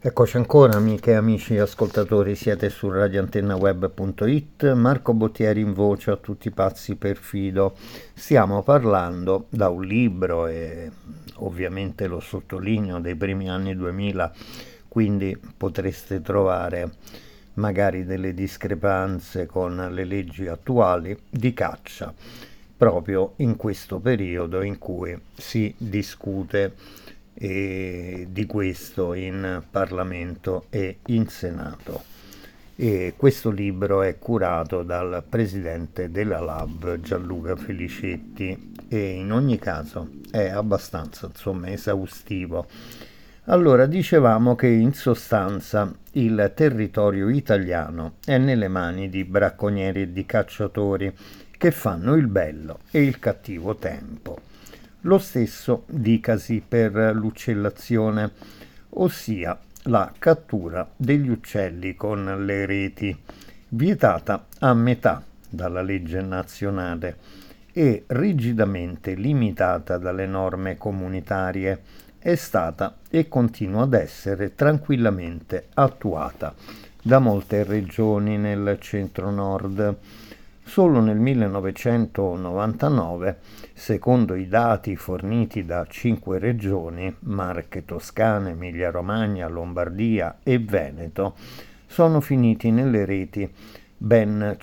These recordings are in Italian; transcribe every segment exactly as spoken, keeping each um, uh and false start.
Eccoci ancora, amiche e amici ascoltatori, siete su radio antenna web punto it, Marco Bottieri in voce a tutti i pazzi per Fido. Stiamo parlando da un libro e ovviamente lo sottolineo dei primi anni duemila, quindi potreste trovare magari delle discrepanze con le leggi attuali di caccia, proprio in questo periodo in cui si discute e di questo in Parlamento e in Senato. E questo libro è curato dal presidente della L A B Gianluca Felicetti e in ogni caso è abbastanza, insomma, esaustivo. Allora, dicevamo che in sostanza il territorio italiano è nelle mani di bracconieri e di cacciatori che fanno il bello e il cattivo tempo. Lo stesso dicasi per l'uccellazione, ossia la cattura degli uccelli con le reti, vietata a metà dalla legge nazionale e rigidamente limitata dalle norme comunitarie, è stata e continua ad essere tranquillamente attuata da molte regioni nel centro-nord. Solo nel millenovecentonovantanove, secondo i dati forniti da cinque regioni, Marche, Toscana, Emilia-Romagna, Lombardia e Veneto, sono finiti nelle reti ben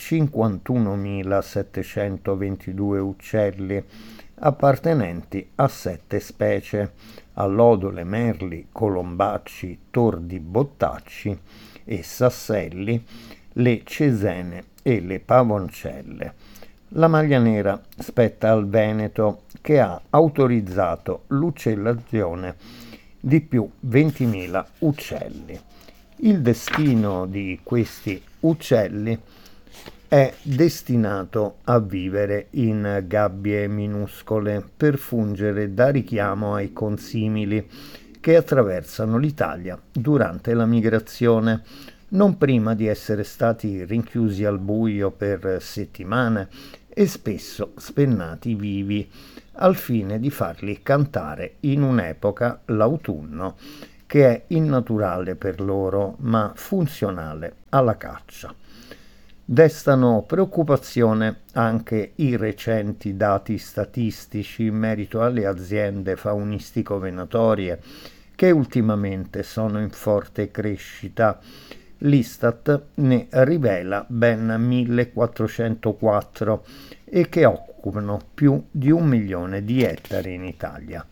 cinquantunomilasettecentoventidue uccelli appartenenti a sette specie: allodole, merli, colombacci, tordi, bottacci e sasselli, le cesene e le pavoncelle. La maglia nera spetta al Veneto, che ha autorizzato l'uccellazione di più ventimila uccelli. Il destino di questi uccelli è destinato a vivere in gabbie minuscole per fungere da richiamo ai consimili che attraversano l'Italia durante la migrazione, non prima di essere stati rinchiusi al buio per settimane e spesso spennati vivi, al fine di farli cantare in un'epoca, l'autunno, che è innaturale per loro ma funzionale alla caccia. Destano preoccupazione anche i recenti dati statistici in merito alle aziende faunistico-venatorie che ultimamente sono in forte crescita. L'Istat ne rivela ben millequattrocentoquattro e che occupano più di un milione di ettari in Italia.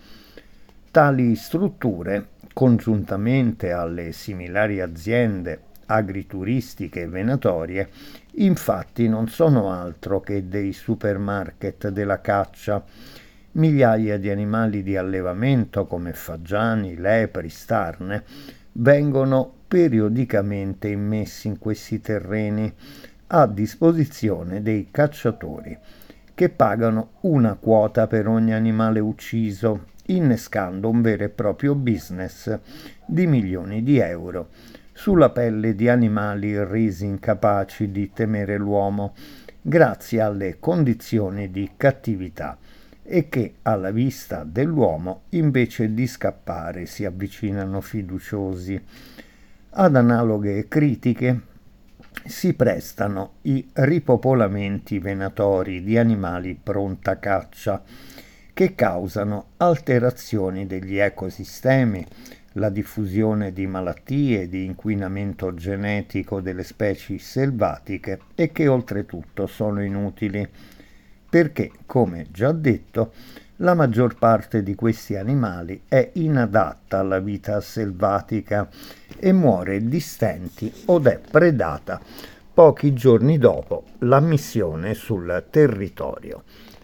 Tali strutture, congiuntamente alle similari aziende agrituristiche e venatorie, infatti non sono altro che dei supermarket della caccia. Migliaia di animali di allevamento come fagiani, lepri, starne vengono periodicamente immessi in questi terreni a disposizione dei cacciatori, che pagano una quota per ogni animale ucciso, innescando un vero e proprio business di milioni di euro sulla pelle di animali resi incapaci di temere l'uomo grazie alle condizioni di cattività e che alla vista dell'uomo invece di scappare si avvicinano fiduciosi. Ad analoghe critiche si prestano i ripopolamenti venatori di animali pronta caccia che causano alterazioni degli ecosistemi, la diffusione di malattie e di inquinamento genetico delle specie selvatiche e che oltretutto sono inutili, perché, come già detto, la maggior parte di questi animali è inadatta alla vita selvatica e muore di stenti od è predata pochi giorni dopo l'ammissione sul territorio.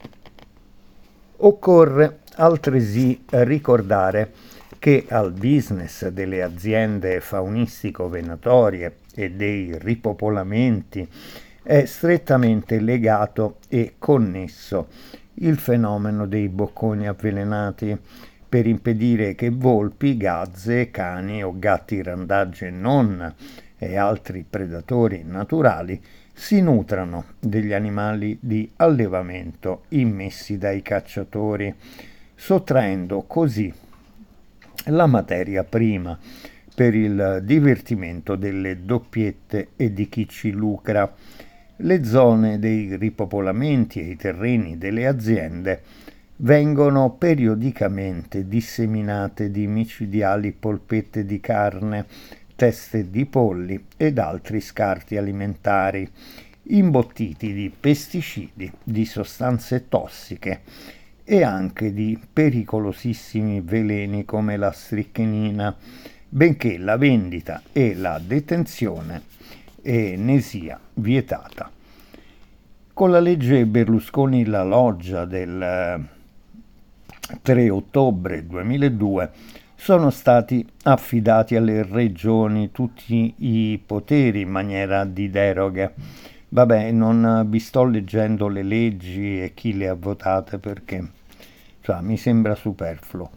Occorre altresì ricordare che al business delle aziende faunistico-venatorie e dei ripopolamenti è strettamente legato e connesso il fenomeno dei bocconi avvelenati per impedire che volpi, gazze, cani o gatti randaggi e non e altri predatori naturali si nutrano degli animali di allevamento immessi dai cacciatori, sottraendo così la materia prima per il divertimento delle doppiette e di chi ci lucra. Le zone dei ripopolamenti e i terreni delle aziende vengono periodicamente disseminate di micidiali polpette di carne, teste di polli ed altri scarti alimentari, imbottiti di pesticidi, di sostanze tossiche e anche di pericolosissimi veleni come la strichinina, benché la vendita e la detenzione eh, ne sia vietata. Con la legge Berlusconi-La Loggia del tre ottobre duemiladue sono stati affidati alle regioni tutti i poteri in maniera di deroghe. Vabbè, non vi sto leggendo le leggi e chi le ha votate perché cioè, mi sembra superfluo.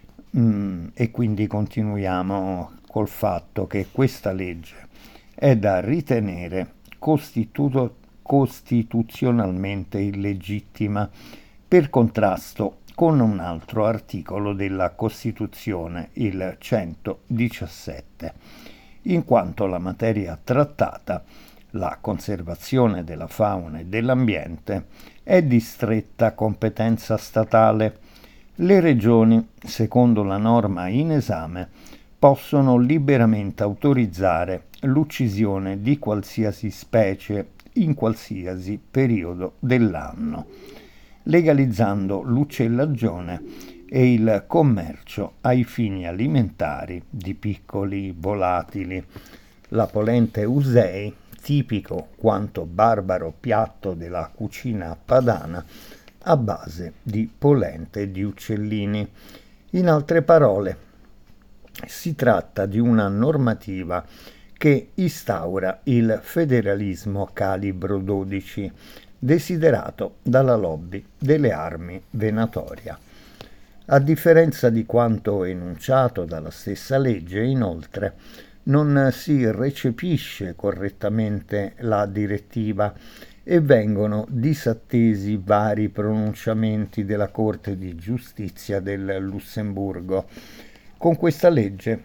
Mm, e quindi continuiamo col fatto che questa legge è da ritenere costituto, costituzionalmente illegittima per contrasto con un altro articolo della Costituzione, il centodiciassette, in quanto la materia trattata, la conservazione della fauna e dell'ambiente, è di stretta competenza statale. Le regioni, secondo la norma in esame, possono liberamente autorizzare l'uccisione di qualsiasi specie in qualsiasi periodo dell'anno, legalizzando l'uccellagione e il commercio ai fini alimentari di piccoli volatili. La polente Usei, tipico quanto barbaro piatto della cucina padana, a base di polente di uccellini. In altre parole, si tratta di una normativa che instaura il federalismo calibro dodici, desiderato dalla lobby delle armi venatoria. A differenza di quanto enunciato dalla stessa legge, inoltre, non si recepisce correttamente la direttiva e vengono disattesi vari pronunciamenti della Corte di Giustizia del Lussemburgo. Con questa legge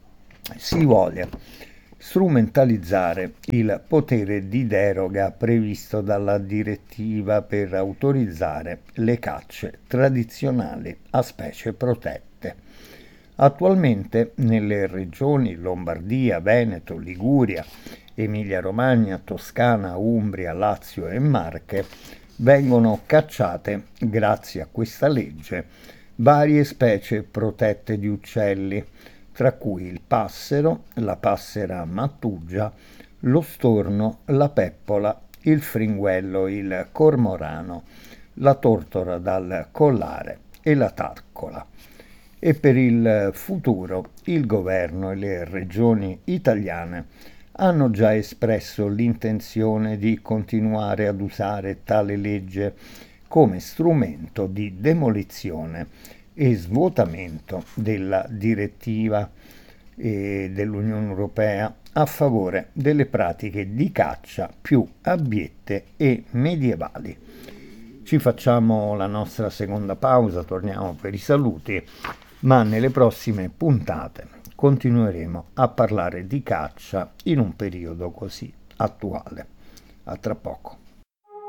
si vuole strumentalizzare il potere di deroga previsto dalla direttiva per autorizzare le cacce tradizionali a specie protette. Attualmente nelle regioni Lombardia, Veneto, Liguria, Emilia-Romagna, Toscana, Umbria, Lazio e Marche vengono cacciate, grazie a questa legge, varie specie protette di uccelli, tra cui il passero, la passera mattugia, lo storno, la peppola, il fringuello, il cormorano, la tortora dal collare e la tarcola. E per il futuro il governo e le regioni italiane hanno già espresso l'intenzione di continuare ad usare tale legge come strumento di demolizione e svuotamento della direttiva eh, dell'Unione Europea a favore delle pratiche di caccia più abiette e medievali. Ci facciamo la nostra seconda pausa, torniamo per i saluti, ma nelle prossime puntate continueremo a parlare di caccia in un periodo così attuale. A tra poco.